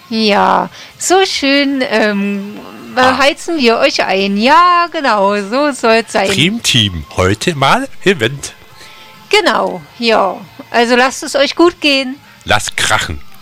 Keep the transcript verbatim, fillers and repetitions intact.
Ja, so schön ähm, heizen wir euch ein. Ja, genau, so soll es sein. Dream Team, heute mal Event. Genau, ja. Also lasst es euch gut gehen. Lass krachen.